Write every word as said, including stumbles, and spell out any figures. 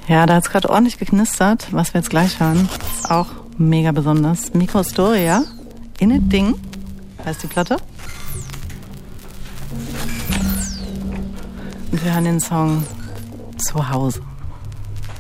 Ja, da hat es gerade ordentlich geknistert, was wir jetzt gleich hören. Ist auch mega besonders. Microstoria, In It Ding heißt die Platte. Und wir hören den Song Zuhause.